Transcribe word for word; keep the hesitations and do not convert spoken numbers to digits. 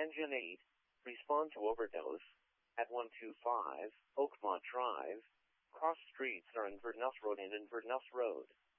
Engine eight, respond to overdose at one two five Oakmont Drive. Cross streets are Inverness Road and Inverness Road.